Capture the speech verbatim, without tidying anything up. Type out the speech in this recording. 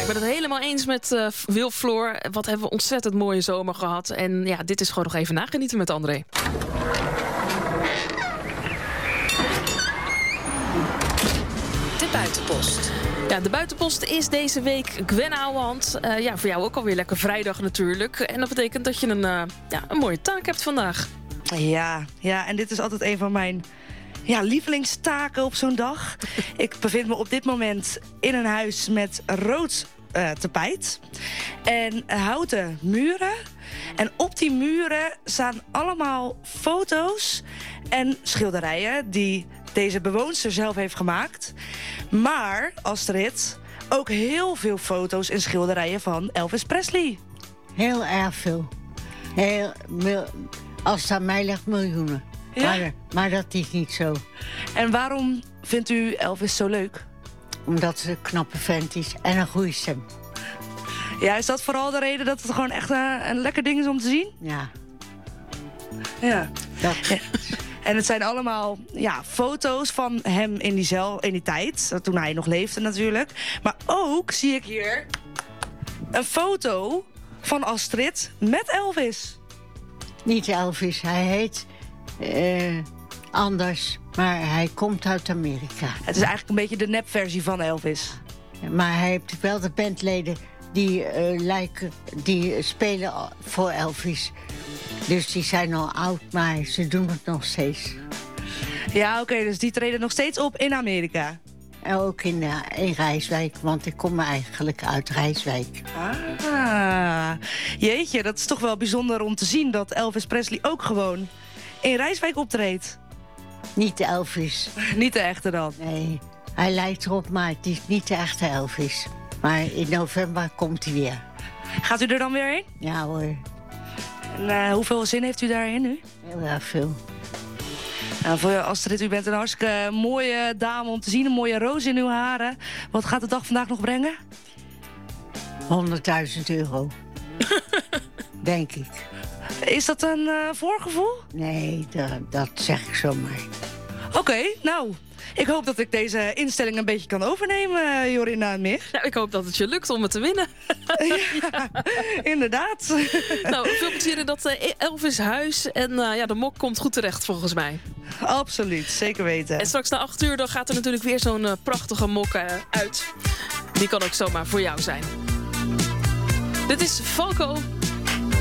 ben het helemaal eens met uh, Wil Floor. Wat hebben we ontzettend mooie zomer gehad. En ja, dit is gewoon nog even nagenieten met André. De Buitenpost. Ja, de Buitenpost is deze week Gwen Ouwehand. Uh, ja, voor jou ook alweer lekker vrijdag natuurlijk. En dat betekent dat je een, uh, ja, een mooie taak hebt vandaag. Ja, ja, en dit is altijd een van mijn ja, lievelingstaken op zo'n dag. Ik bevind me op dit moment in een huis met rood uh, tapijt en houten muren. En op die muren staan allemaal foto's en schilderijen die deze bewoonster zelf heeft gemaakt. Maar, Astrid, ook heel veel foto's en schilderijen van Elvis Presley. Heel erg veel. Heel, als het aan mij ligt, miljoenen. Ja? Maar, maar dat is niet zo. En waarom vindt u Elvis zo leuk? Omdat het een knappe vent is en een goede stem. Ja, is dat vooral de reden dat het gewoon echt een, een lekker ding is om te zien? Ja. Ja. Dat. Ja. En het zijn allemaal ja, foto's van hem in die, zel, in die tijd, toen hij nog leefde natuurlijk. Maar ook zie ik hier een foto van Astrid met Elvis. Niet Elvis, hij heet uh, anders, maar hij komt uit Amerika. Het is eigenlijk een beetje de nepversie van Elvis. Maar hij heeft wel de bandleden die, uh, lijken, die spelen voor Elvis. Dus die zijn al oud, maar ze doen het nog steeds. Ja, oké, okay, dus die treden nog steeds op in Amerika? En ook in, uh, in Rijswijk, want ik kom eigenlijk uit Rijswijk. Ah, jeetje, dat is toch wel bijzonder om te zien dat Elvis Presley ook gewoon in Rijswijk optreedt. Niet de Elvis. Niet de echte dan? Nee, hij lijkt erop, maar het is niet de echte Elvis. Maar in november komt hij weer. Gaat u er dan weer heen? Ja hoor. En uh, hoeveel zin heeft u daarin nu? Heel erg veel. Nou, voor Astrid, u bent een hartstikke mooie dame om te zien. Een mooie roos in uw haren. Wat gaat de dag vandaag nog brengen? honderdduizend euro. Denk ik. Is dat een uh, voorgevoel? Nee, dat, dat zeg ik zomaar. Oké, okay, nou... Ik hoop dat ik deze instelling een beetje kan overnemen, Jorina en Mir. Nou, ik hoop dat het je lukt om het te winnen. Ja, inderdaad. Nou, veel plezier in dat Elvis huis. En uh, ja, de mok komt goed terecht, volgens mij. Absoluut, zeker weten. En straks na acht uur dan gaat er natuurlijk weer zo'n uh, prachtige mok uh, uit. Die kan ook zomaar voor jou zijn. Dit is Falco.